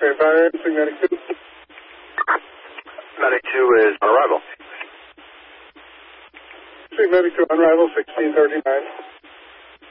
Okay, fire in, Medic 2. Medic 2 is on arrival. Medic 2 on arrival, 1639.